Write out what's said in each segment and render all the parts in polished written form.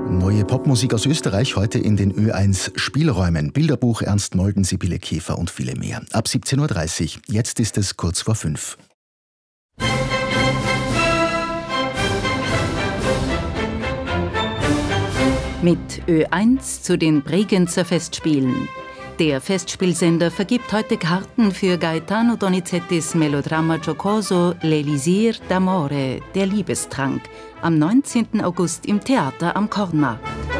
Neue Popmusik aus Österreich heute in den Ö1 Spielräumen. Bilderbuch, Ernst Molden, Sibylle Käfer und viele mehr. Ab 17.30 Uhr. Jetzt ist es kurz vor 5. Mit Ö1 zu den Bregenzer Festspielen. Der Festspielsender vergibt heute Karten für Gaetano Donizettis Melodramma giocoso L'Elisir d'Amore, der Liebestrank, am 19. August im Theater am Cornmarkt.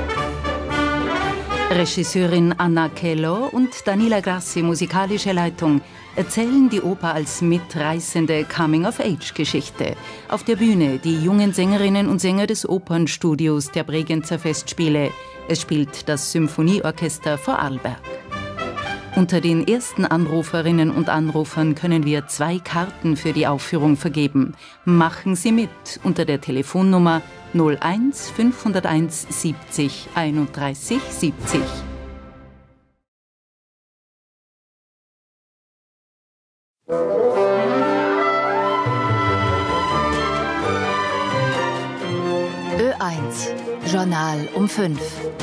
Regisseurin Anna Kello und Daniela Grassi, musikalische Leitung, erzählen die Oper als mitreißende Coming-of-Age-Geschichte. Auf der Bühne die jungen Sängerinnen und Sänger des Opernstudios der Bregenzer Festspiele. Es spielt das Symphonieorchester Vorarlberg. Unter den ersten Anruferinnen und Anrufern können wir 2 Karten für die Aufführung vergeben. Machen Sie mit unter der Telefonnummer 01 501 70 31 70. Ö1 Journal um 5.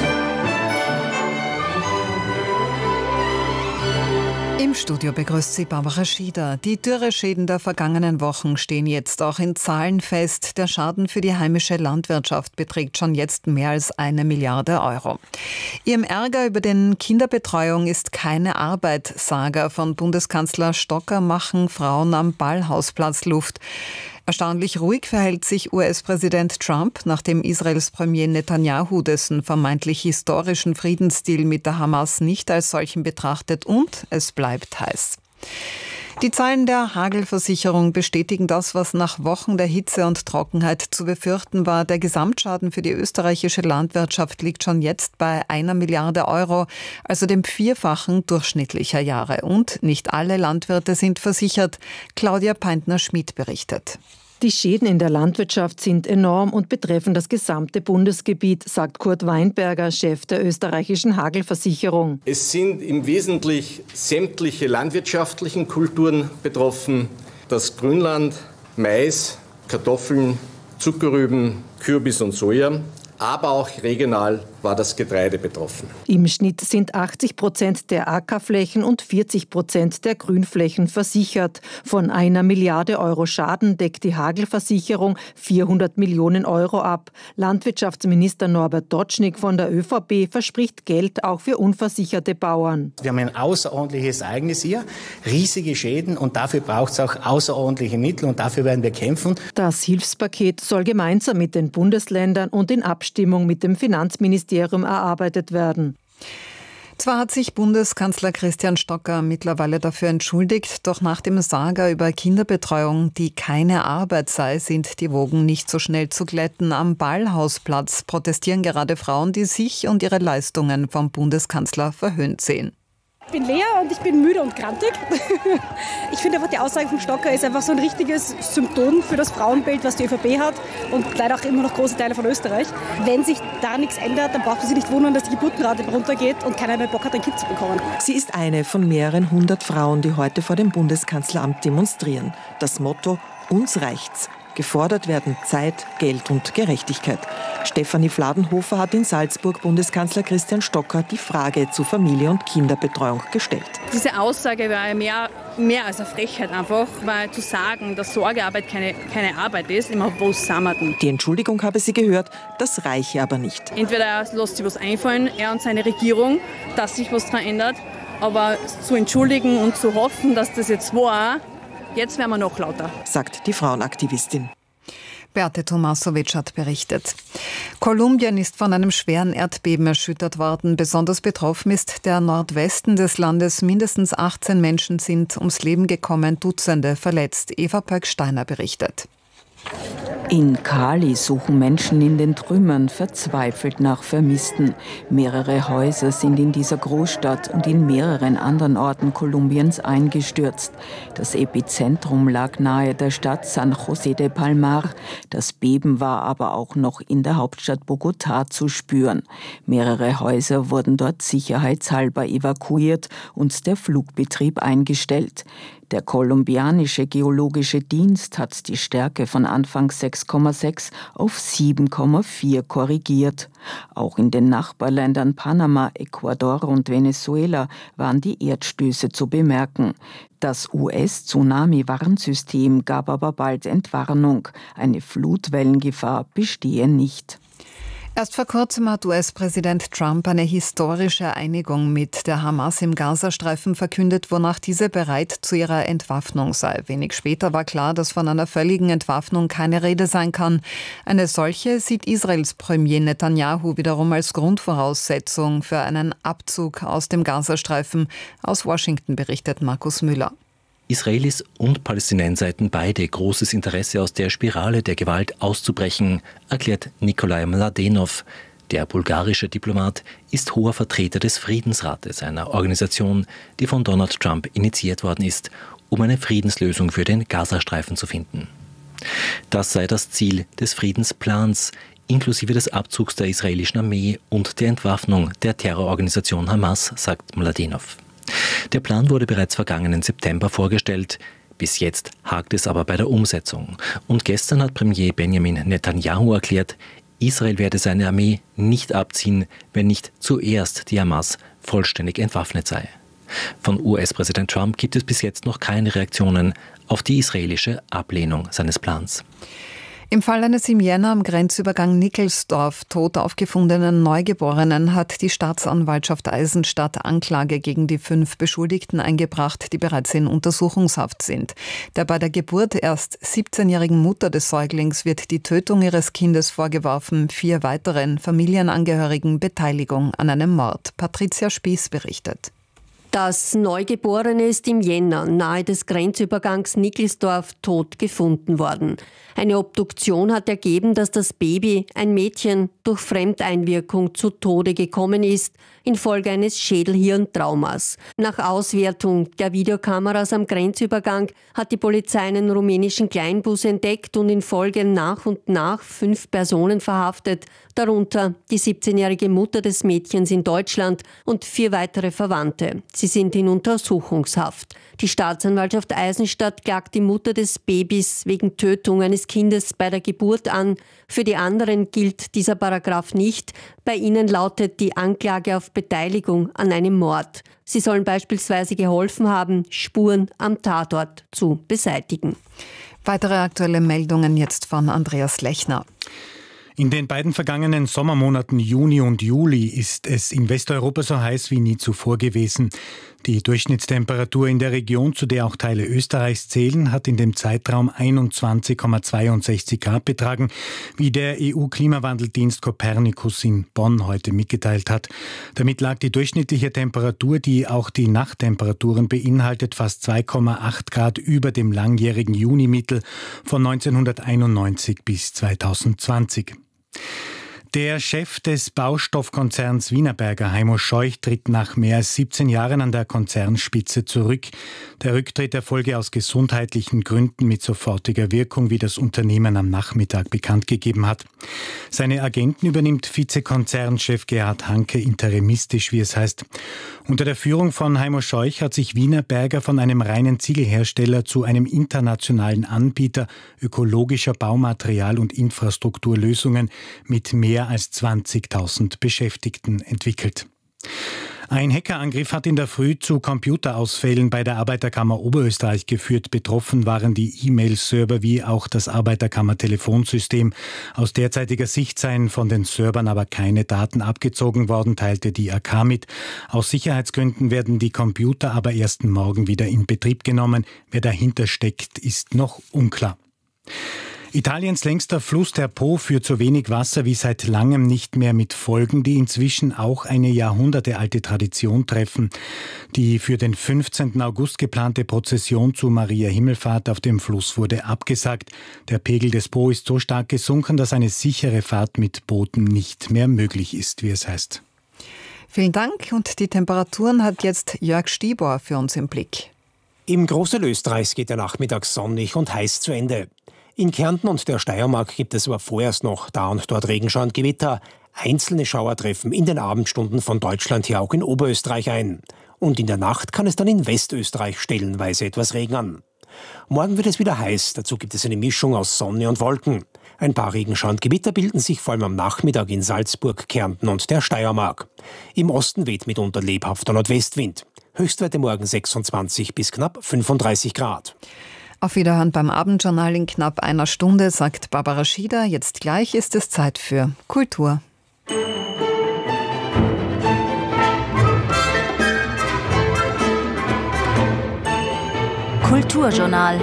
Im Studio begrüßt sie Barbara Schieder. Die Dürreschäden der vergangenen Wochen stehen jetzt auch in Zahlen fest. Der Schaden für die heimische Landwirtschaft beträgt schon jetzt mehr als 1 Milliarde Euro. Ihrem Ärger über den Kinderbetreuung ist keine Arbeit, Saga von Bundeskanzler Stocker machen Frauen am Ballhausplatz Luft. Erstaunlich ruhig verhält sich US-Präsident Trump, nachdem Israels Premier Netanyahu dessen vermeintlich historischen Friedensdeal mit der Hamas nicht als solchen betrachtet und es bleibt heiß. Die Zahlen der Hagelversicherung bestätigen das, was nach Wochen der Hitze und Trockenheit zu befürchten war. Der Gesamtschaden für die österreichische Landwirtschaft liegt schon jetzt bei 1 Milliarde Euro, also dem 4-fachen durchschnittlicher Jahre. Und nicht alle Landwirte sind versichert. Claudia Peintner-Schmid berichtet. Die Schäden in der Landwirtschaft sind enorm und betreffen das gesamte Bundesgebiet, sagt Kurt Weinberger, Chef der österreichischen Hagelversicherung. Es sind im Wesentlichen sämtliche landwirtschaftlichen Kulturen betroffen. Das Grünland, Mais, Kartoffeln, Zuckerrüben, Kürbis und Soja. Aber auch regional war das Getreide betroffen. Im Schnitt sind 80% der Ackerflächen und 40% der Grünflächen versichert. Von 1 Milliarde Euro Schaden deckt die Hagelversicherung 400 Millionen Euro ab. Landwirtschaftsminister Norbert Dotschnig von der ÖVP verspricht Geld auch für unversicherte Bauern. Wir haben ein außerordentliches Ereignis hier, riesige Schäden und dafür braucht es auch außerordentliche Mittel und dafür werden wir kämpfen. Das Hilfspaket soll gemeinsam mit den Bundesländern und in Abstimmung mit dem Finanzministerium erarbeitet werden. Zwar hat sich Bundeskanzler Christian Stocker mittlerweile dafür entschuldigt, doch nach dem Saga über Kinderbetreuung, die keine Arbeit sei, sind die Wogen nicht so schnell zu glätten. Am Ballhausplatz protestieren gerade Frauen, die sich und ihre Leistungen vom Bundeskanzler verhöhnt sehen. Ich bin Lea und ich bin müde und grantig. Ich finde einfach, die Aussage vom Stocker ist einfach so ein richtiges Symptom für das Frauenbild, was die ÖVP hat und leider auch immer noch große Teile von Österreich. Wenn sich da nichts ändert, dann braucht man sich nicht wundern, dass die Geburtenrate runtergeht und keiner mehr Bock hat, ein Kind zu bekommen. Sie ist eine von mehreren 100 Frauen, die heute vor dem Bundeskanzleramt demonstrieren. Das Motto: Uns reicht's. Gefordert werden Zeit, Geld und Gerechtigkeit. Stefanie Fladenhofer hat in Salzburg Bundeskanzler Christian Stocker die Frage zu Familie- und Kinderbetreuung gestellt. Diese Aussage war mehr als eine Frechheit einfach, weil zu sagen, dass Sorgearbeit keine Arbeit ist, immer wo sammeln. Die Entschuldigung habe sie gehört, das reiche aber nicht. Entweder er lässt sich was einfallen, er und seine Regierung, dass sich was daran ändert, aber zu entschuldigen und zu hoffen, dass das jetzt war, jetzt werden wir noch lauter, sagt die Frauenaktivistin. Beate Tomasovic hat berichtet. Kolumbien ist von einem schweren Erdbeben erschüttert worden. Besonders betroffen ist der Nordwesten des Landes. Mindestens 18 Menschen sind ums Leben gekommen, Dutzende verletzt. Eva Pöck-Steiner berichtet. In Cali suchen Menschen in den Trümmern verzweifelt nach Vermissten. Mehrere Häuser sind in dieser Großstadt und in mehreren anderen Orten Kolumbiens eingestürzt. Das Epizentrum lag nahe der Stadt San José de Palmar. Das Beben war aber auch noch in der Hauptstadt Bogotá zu spüren. Mehrere Häuser wurden dort sicherheitshalber evakuiert und der Flugbetrieb eingestellt. Der kolumbianische Geologische Dienst hat die Stärke von anfangs 6,6 auf 7,4 korrigiert. Auch in den Nachbarländern Panama, Ecuador und Venezuela waren die Erdstöße zu bemerken. Das US-Tsunami-Warnsystem gab aber bald Entwarnung. Eine Flutwellengefahr bestehe nicht. Erst vor kurzem hat US-Präsident Trump eine historische Einigung mit der Hamas im Gazastreifen verkündet, wonach diese bereit zu ihrer Entwaffnung sei. Wenig später war klar, dass von einer völligen Entwaffnung keine Rede sein kann. Eine solche sieht Israels Premier Netanyahu wiederum als Grundvoraussetzung für einen Abzug aus dem Gazastreifen. Aus Washington berichtet Markus Müller. Israelis und Palästinenser hätten beide großes Interesse, aus der Spirale der Gewalt auszubrechen, erklärt Nikolai Mladenov. Der bulgarische Diplomat ist hoher Vertreter des Friedensrates, einer Organisation, die von Donald Trump initiiert worden ist, um eine Friedenslösung für den Gazastreifen zu finden. Das sei das Ziel des Friedensplans, inklusive des Abzugs der israelischen Armee und der Entwaffnung der Terrororganisation Hamas, sagt Mladenov. Der Plan wurde bereits vergangenen September vorgestellt. Bis jetzt hakt es aber bei der Umsetzung. Und gestern hat Premier Benjamin Netanyahu erklärt, Israel werde seine Armee nicht abziehen, wenn nicht zuerst die Hamas vollständig entwaffnet sei. Von US-Präsident Trump gibt es bis jetzt noch keine Reaktionen auf die israelische Ablehnung seines Plans. Im Fall eines im Jänner am Grenzübergang Nickelsdorf tot aufgefundenen Neugeborenen hat die Staatsanwaltschaft Eisenstadt Anklage gegen die 5 Beschuldigten eingebracht, die bereits in Untersuchungshaft sind. Der bei der Geburt erst 17-jährigen Mutter des Säuglings wird die Tötung ihres Kindes vorgeworfen, 4 weiteren Familienangehörigen Beteiligung an einem Mord. Patricia Spieß berichtet. Das Neugeborene ist im Jänner nahe des Grenzübergangs Nickelsdorf tot gefunden worden. Eine Obduktion hat ergeben, dass das Baby, ein Mädchen, durch Fremdeinwirkung zu Tode gekommen ist, infolge eines Schädelhirntraumas. Nach Auswertung der Videokameras am Grenzübergang hat die Polizei einen rumänischen Kleinbus entdeckt und in Folge nach und nach 5 Personen verhaftet, darunter die 17-jährige Mutter des Mädchens in Deutschland und 4 weitere Verwandte. Sie sind in Untersuchungshaft. Die Staatsanwaltschaft Eisenstadt klagt die Mutter des Babys wegen Tötung eines Kindes bei der Geburt an. Für die anderen gilt dieser Paragraph nicht. Bei ihnen lautet die Anklage auf Beteiligung an einem Mord. Sie sollen beispielsweise geholfen haben, Spuren am Tatort zu beseitigen. Weitere aktuelle Meldungen jetzt von Andreas Lechner. In den beiden vergangenen Sommermonaten Juni und Juli ist es in Westeuropa so heiß wie nie zuvor gewesen. Die Durchschnittstemperatur in der Region, zu der auch Teile Österreichs zählen, hat in dem Zeitraum 21,62 Grad betragen, wie der EU-Klimawandeldienst Copernicus in Bonn heute mitgeteilt hat. Damit lag die durchschnittliche Temperatur, die auch die Nachttemperaturen beinhaltet, fast 2,8 Grad über dem langjährigen Junimittel von 1991 bis 2020. Der Chef des Baustoffkonzerns Wienerberger, Heimo Scheuch, tritt nach mehr als 17 Jahren an der Konzernspitze zurück. Der Rücktritt erfolge aus gesundheitlichen Gründen mit sofortiger Wirkung, wie das Unternehmen am Nachmittag bekannt gegeben hat. Seine Agenten übernimmt Vizekonzernchef Gerhard Hanke interimistisch, wie es heißt. Unter der Führung von Heimo Scheuch hat sich Wienerberger von einem reinen Ziegelhersteller zu einem internationalen Anbieter ökologischer Baumaterial- und Infrastrukturlösungen mit mehr als 20.000 Beschäftigten entwickelt. Ein Hackerangriff hat in der Früh zu Computerausfällen bei der Arbeiterkammer Oberösterreich geführt. Betroffen waren die E-Mail-Server wie auch das Arbeiterkammer-Telefonsystem. Aus derzeitiger Sicht seien von den Servern aber keine Daten abgezogen worden, teilte die AK mit. Aus Sicherheitsgründen werden die Computer aber erst morgen wieder in Betrieb genommen. Wer dahinter steckt, ist noch unklar. Italiens längster Fluss, der Po, führt so wenig Wasser wie seit langem nicht mehr, mit Folgen, die inzwischen auch eine jahrhundertealte Tradition treffen. Die für den 15. August geplante Prozession zu Maria Himmelfahrt auf dem Fluss wurde abgesagt. Der Pegel des Po ist so stark gesunken, dass eine sichere Fahrt mit Booten nicht mehr möglich ist, wie es heißt. Vielen Dank, und die Temperaturen hat jetzt Jörg Stibor für uns im Blick. Im Großteil Österreichs geht der Nachmittag sonnig und heiß zu Ende. In Kärnten und der Steiermark gibt es aber vorerst noch da und dort Regenschauer und Gewitter. Einzelne Schauer treffen in den Abendstunden von Deutschland her auch in Oberösterreich ein. Und in der Nacht kann es dann in Westösterreich stellenweise etwas regnen. Morgen wird es wieder heiß, dazu gibt es eine Mischung aus Sonne und Wolken. Ein paar Regenschaugewitter bilden sich vor allem am Nachmittag in Salzburg, Kärnten und der Steiermark. Im Osten weht mitunter lebhafter Nordwestwind. Höchstwerte morgen 26 bis knapp 35 Grad. Auf Wiederhören beim Abendjournal in knapp einer Stunde, sagt Barbara Schieder. Jetzt gleich ist es Zeit für Kultur. Kulturjournal.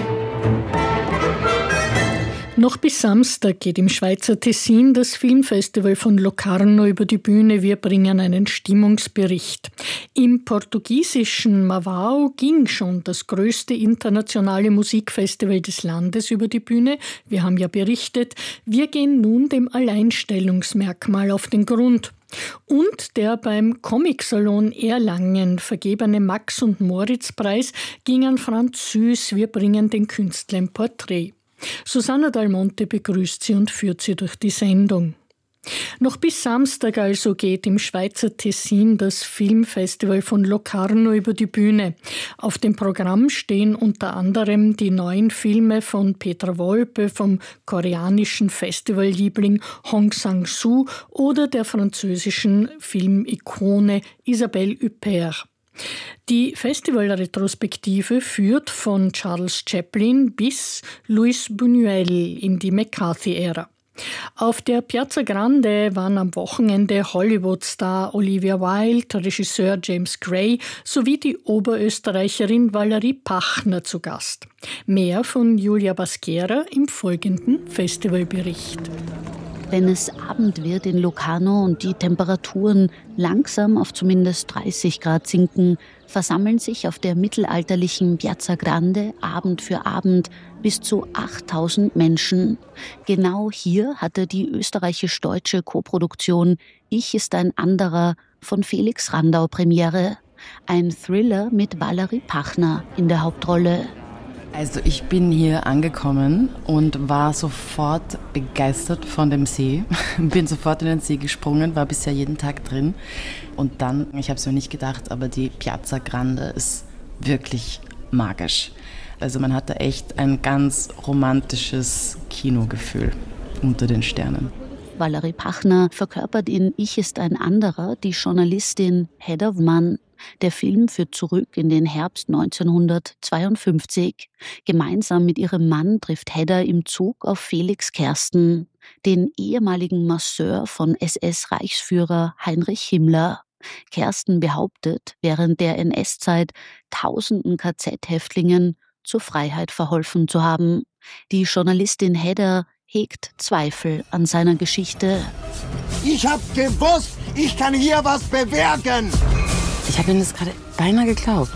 Noch bis Samstag geht im Schweizer Tessin das Filmfestival von Locarno über die Bühne. Wir bringen einen Stimmungsbericht. Im portugiesischen Mavao ging schon das größte internationale Musikfestival des Landes über die Bühne. Wir haben ja berichtet, wir gehen nun dem Alleinstellungsmerkmal auf den Grund. Und der beim Comic-Salon Erlangen vergebene Max- und Moritz-Preis ging an Franz Süß. Wir bringen den Künstler im Porträt. Susanna Dalmonte begrüßt Sie und führt Sie durch die Sendung. Noch bis Samstag also geht im Schweizer Tessin das Filmfestival von Locarno über die Bühne. Auf dem Programm stehen unter anderem die neuen Filme von Petra Wolpe, vom koreanischen Festivalliebling Hong Sang-soo oder der französischen Filmikone Isabelle Huppert. Die Festivalretrospektive führt von Charles Chaplin bis Luis Buñuel in die McCarthy-Ära. Auf der Piazza Grande waren am Wochenende Hollywood-Star Olivia Wilde, Regisseur James Gray sowie die Oberösterreicherin Valerie Pachner zu Gast. Mehr von Julia Basquera im folgenden Festivalbericht. Wenn es Abend wird in Locarno und die Temperaturen langsam auf zumindest 30 Grad sinken, versammeln sich auf der mittelalterlichen Piazza Grande Abend für Abend bis zu 8000 Menschen. Genau hier hatte die österreichisch-deutsche Koproduktion Ich ist ein anderer von Felix Randau Premiere. Ein Thriller mit Valerie Pachner in der Hauptrolle. Also ich bin hier angekommen und war sofort begeistert von dem See. Bin sofort in den See gesprungen, war bisher jeden Tag drin. Und dann, ich habe es mir nicht gedacht, aber die Piazza Grande ist wirklich magisch. Also man hatte echt ein ganz romantisches Kinogefühl unter den Sternen. Valerie Pachner verkörpert in Ich ist ein anderer die Journalistin Hedda Mann. Der Film führt zurück in den Herbst 1952. Gemeinsam mit ihrem Mann trifft Hedda im Zug auf Felix Kersten, den ehemaligen Masseur von SS-Reichsführer Heinrich Himmler. Kersten behauptet, während der NS-Zeit tausenden KZ-Häftlingen zur Freiheit verholfen zu haben. Die Journalistin Hedda hegt Zweifel an seiner Geschichte. Ich hab gewusst, ich kann hier was bewirken. Ich habe Ihnen das gerade beinahe geglaubt.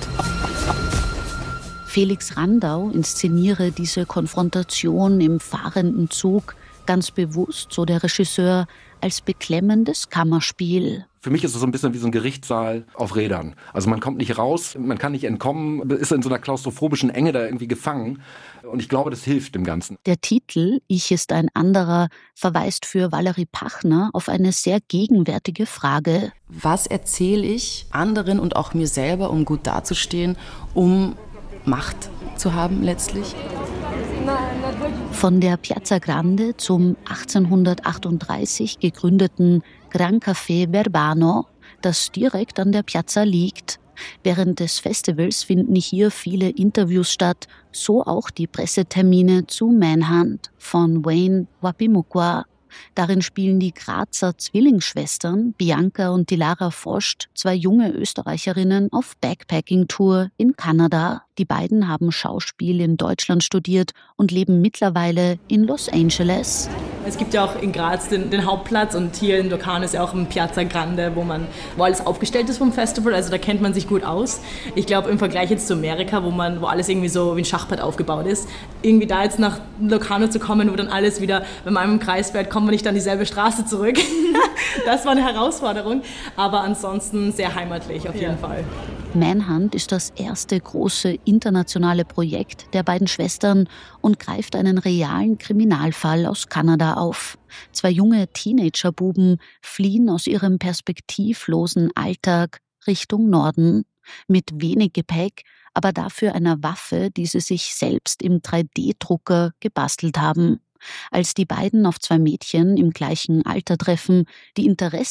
Felix Randau inszeniere diese Konfrontation im fahrenden Zug ganz bewusst, so der Regisseur, als beklemmendes Kammerspiel. Für mich ist es so ein bisschen wie so ein Gerichtssaal auf Rädern. Also man kommt nicht raus, man kann nicht entkommen, ist in so einer klaustrophobischen Enge da irgendwie gefangen. Und ich glaube, das hilft dem Ganzen. Der Titel Ich ist ein anderer verweist für Valerie Pachner auf eine sehr gegenwärtige Frage. Was erzähle ich anderen und auch mir selber, um gut dazustehen, um Macht zu haben letztlich? Von der Piazza Grande zum 1838 gegründeten Gran Café Verbano, das direkt an der Piazza liegt. Während des Festivals finden hier viele Interviews statt, so auch die Pressetermine zu Manhunt von Wayne Wapimukwa. Darin spielen die Grazer Zwillingsschwestern Bianca und Dilara Vost, zwei junge Österreicherinnen, auf Backpacking-Tour in Kanada. Die beiden haben Schauspiel in Deutschland studiert und leben mittlerweile in Los Angeles. Es gibt ja auch in Graz den Hauptplatz und hier in Locarno ist ja auch ein Piazza Grande, wo alles aufgestellt ist vom Festival, also da kennt man sich gut aus. Ich glaube im Vergleich jetzt zu Amerika, wo alles irgendwie so wie ein Schachbrett aufgebaut ist, irgendwie da jetzt nach Locarno zu kommen, wo dann alles wieder, wenn man im Kreis fährt, kommt man nicht an dieselbe Straße zurück. Das war eine Herausforderung, aber ansonsten sehr heimatlich auf jeden Fall. Manhunt ist das erste große internationale Projekt der beiden Schwestern und greift einen realen Kriminalfall aus Kanada auf. Zwei junge Teenagerbuben fliehen aus ihrem perspektivlosen Alltag Richtung Norden. mit wenig Gepäck, aber dafür einer Waffe, die sie sich selbst im 3D-Drucker gebastelt haben. Als die beiden auf 2 Mädchen im gleichen Alter treffen, die Interesse